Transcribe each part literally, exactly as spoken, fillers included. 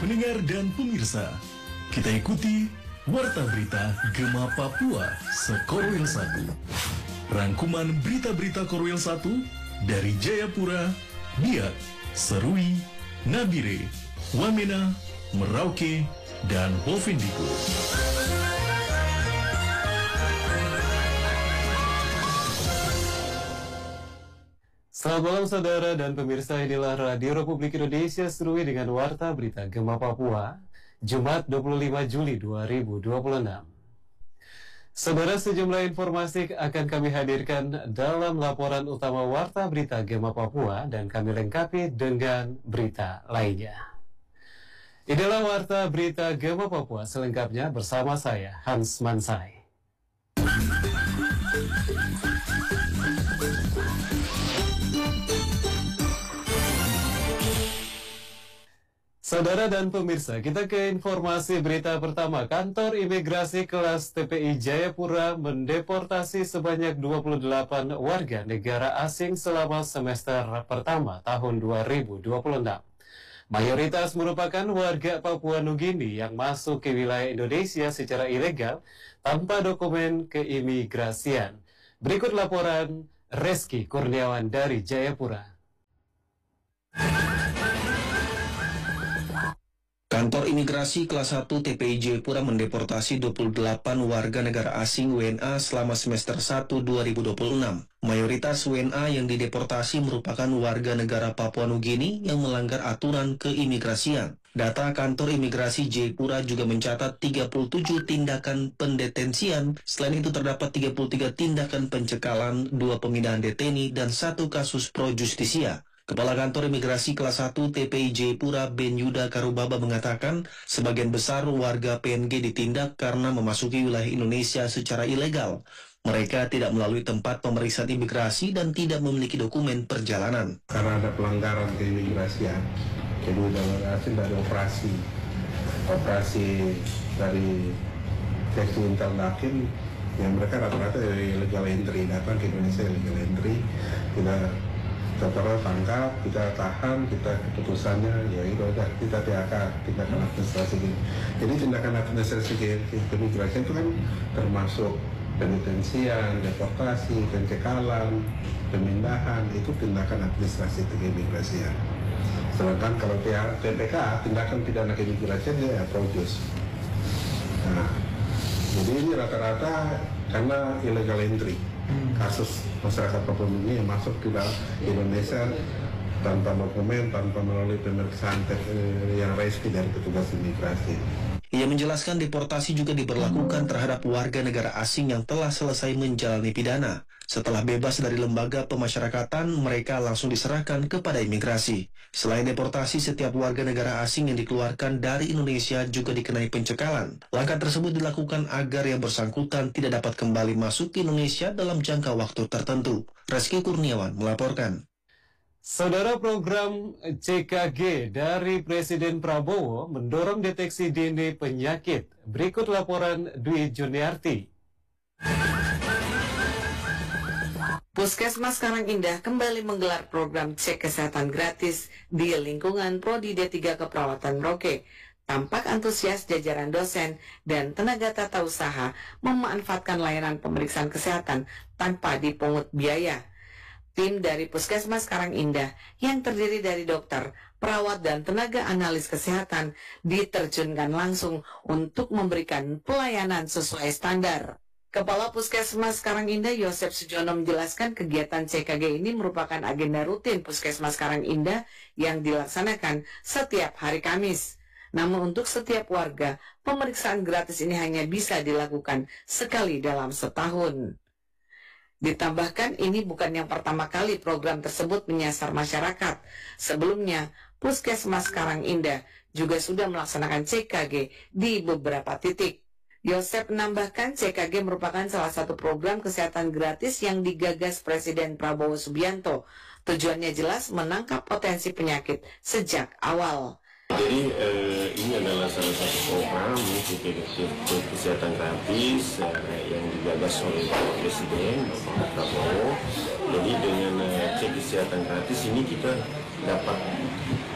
Pendengar dan pemirsa, kita ikuti Warta Berita Gema Papua Sekorwil satu. Rangkuman berita-berita Korwil satu dari Jayapura, Biak, Serui, Nabire, Wamena, Merauke, dan Bovendigul. Selamat malam saudara dan pemirsa, inilah Radio Republik Indonesia Serui dengan Warta Berita Gema Papua, Jumat dua puluh lima Juli dua ribu dua puluh enam. Saudara, sejumlah informasi akan kami hadirkan dalam laporan utama Warta Berita Gema Papua dan kami lengkapi dengan berita lainnya. Inilah Warta Berita Gema Papua selengkapnya bersama saya, Hans Mansai. Saudara dan pemirsa, kita ke informasi berita pertama. Kantor Imigrasi Kelas T P I Jayapura mendeportasi sebanyak dua puluh delapan warga negara asing selama semester pertama tahun dua ribu dua puluh enam. Mayoritas merupakan warga Papua Nugini yang masuk ke wilayah Indonesia secara ilegal tanpa dokumen keimigrasian. Berikut laporan Reski Kurniawan dari Jayapura. Kantor Imigrasi Kelas satu T P I Jayapura mendeportasi dua puluh delapan warga negara asing W N A selama semester satu dua ribu dua puluh enam. Mayoritas W N A yang dideportasi merupakan warga negara Papua Nugini yang melanggar aturan keimigrasian. Data Kantor Imigrasi Jayapura juga mencatat tiga puluh tujuh tindakan pendetensian. Selain itu terdapat tiga puluh tiga tindakan pencekalan, dua pemindahan deteni, dan satu kasus pro justisia. Kepala Kantor Imigrasi Kelas satu T P I Jayapura Ben Yuda Karubaba mengatakan sebagian besar warga P N G ditindak karena memasuki wilayah Indonesia secara ilegal. Mereka tidak melalui tempat pemeriksaan imigrasi dan tidak memiliki dokumen perjalanan. Karena ada pelanggaran keimigrasian, jadi delegasi dari operasi, operasi dari seksi interdakin, yang mereka rata-rata dari illegal entry, datang ke Indonesia illegal entry, kita setelah tangkap, kita tahan, kita keputusannya ya itu udah kita T H K, tindakan administrasi. Jadi tindakan administrasi keimigrasian itu kan termasuk pendetensian, deportasi, pencekalan, pemindahan, itu tindakan administrasi keimigrasian. Sedangkan kalau T P K, tindakan pidana keimigrasian ya produce. Nah, jadi ini rata-rata karena illegal entry. Kasus masyarakat Papua Nugini yang masuk ke Indonesia tanpa dokumen, tanpa melalui pemeriksaan yang resmi dari petugas imigrasi. Ia menjelaskan deportasi juga diberlakukan terhadap warga negara asing yang telah selesai menjalani pidana. Setelah bebas dari lembaga pemasyarakatan, mereka langsung diserahkan kepada imigrasi. Selain deportasi, setiap warga negara asing yang dikeluarkan dari Indonesia juga dikenai pencekalan. Langkah tersebut dilakukan agar yang bersangkutan tidak dapat kembali masuk ke Indonesia dalam jangka waktu tertentu. Reski Kurniawan melaporkan. Saudara, program C K G dari Presiden Prabowo mendorong deteksi dini penyakit. Berikut laporan Dwi Juniarti. Puskesmas Karangindah kembali menggelar program cek kesehatan gratis di lingkungan Prodi D tiga Keperawatan Merauke. Tampak antusias jajaran dosen dan tenaga tata usaha memanfaatkan layanan pemeriksaan kesehatan tanpa dipungut biaya. Tim dari Puskesmas Karangindah yang terdiri dari dokter, perawat, dan tenaga analis kesehatan diterjunkan langsung untuk memberikan pelayanan sesuai standar. Kepala Puskesmas Karangindah Yosep Sujono menjelaskan kegiatan C K G ini merupakan agenda rutin Puskesmas Karangindah yang dilaksanakan setiap hari Kamis. Namun untuk setiap warga, pemeriksaan gratis ini hanya bisa dilakukan sekali dalam setahun. Ditambahkan ini bukan yang pertama kali program tersebut menyasar masyarakat. Sebelumnya, Puskesmas Karangindah juga sudah melaksanakan C K G di beberapa titik. Yosep menambahkan C K G merupakan salah satu program kesehatan gratis yang digagas Presiden Prabowo Subianto. Tujuannya jelas menangkap potensi penyakit sejak awal. Jadi eh, ini adalah salah satu program kesehatan gratis eh, yang digagas oleh Presiden Bapak Prabowo. Jadi dengan eh, cek kesehatan gratis ini kita dapat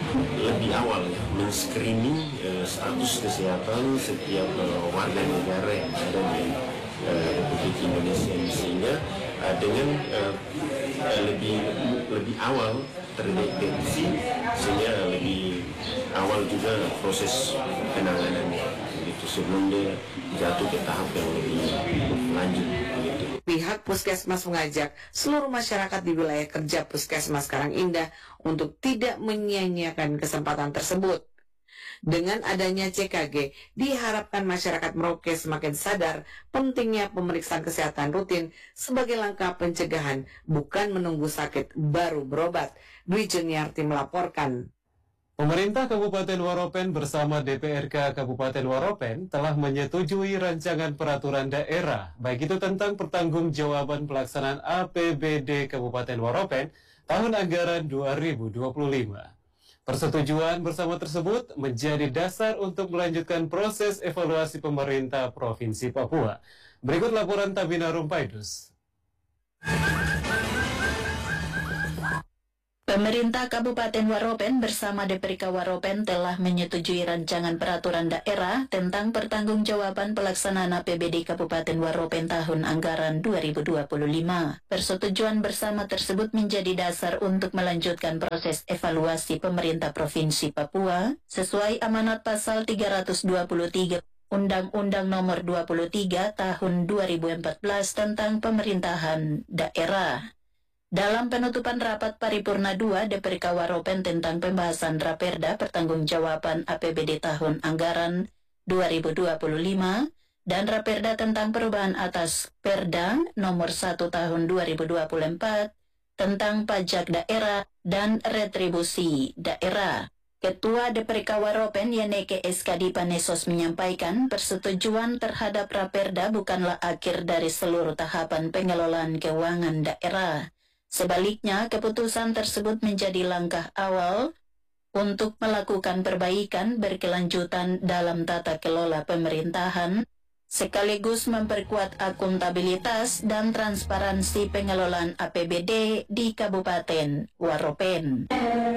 lebih awal ya, men-screening uh, status kesehatan setiap uh, warga negara yang ada di uh, Republik Indonesia ini, sehingga uh, dengan uh, uh, lebih lebih awal terdeteksi, sehingga lebih awal juga proses penanganannya gitu, sebelum dia jatuh ke tahap yang lebih lanjut gitu. Pihak Puskesmas mengajak seluruh masyarakat di wilayah kerja Puskesmas Karangindah untuk tidak menyia-nyiakan kesempatan tersebut. Dengan adanya C K G, diharapkan masyarakat Merauke semakin sadar pentingnya pemeriksaan kesehatan rutin sebagai langkah pencegahan, bukan menunggu sakit baru berobat. Dwi Juniarti melaporkan. Pemerintah Kabupaten Waropen bersama D P R K Kabupaten Waropen telah menyetujui rancangan peraturan daerah, baik itu tentang pertanggungjawaban pelaksanaan A P B D Kabupaten Waropen tahun anggaran dua ribu dua puluh lima. Persetujuan bersama tersebut menjadi dasar untuk melanjutkan proses evaluasi pemerintah Provinsi Papua. Berikut laporan Tabina Rumpaidus. Pemerintah Kabupaten Waropen bersama D P R K Waropen telah menyetujui rancangan peraturan daerah tentang pertanggungjawaban pelaksanaan A P B D Kabupaten Waropen tahun anggaran dua ribu dua puluh lima. Persetujuan bersama tersebut menjadi dasar untuk melanjutkan proses evaluasi pemerintah Provinsi Papua sesuai amanat pasal tiga ratus dua puluh tiga Undang-Undang Nomor dua puluh tiga Tahun dua ribu empat belas tentang pemerintahan daerah. Dalam penutupan rapat paripurna dua D P R K Waropen tentang pembahasan Raperda Pertanggungjawaban A P B D tahun anggaran dua ribu dua puluh lima dan Raperda tentang perubahan atas Perda nomor satu tahun dua ribu dua puluh empat tentang pajak daerah dan retribusi daerah. Ketua D P R K Waropen Yeneke Eskadi Panesos menyampaikan persetujuan terhadap Raperda bukanlah akhir dari seluruh tahapan pengelolaan keuangan daerah. Sebaliknya, keputusan tersebut menjadi langkah awal untuk melakukan perbaikan berkelanjutan dalam tata kelola pemerintahan, sekaligus memperkuat akuntabilitas dan transparansi pengelolaan A P B D di Kabupaten Waropen.